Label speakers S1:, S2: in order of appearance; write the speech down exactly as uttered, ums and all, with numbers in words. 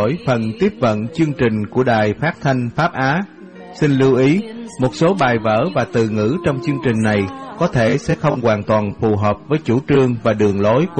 S1: đổi phần tiếp vận chương trình của Đài Phát thanh Pháp Á. Xin lưu ý, một số bài vở và từ ngữ trong chương trình này có thể sẽ không hoàn toàn phù hợp với chủ trương và đường lối của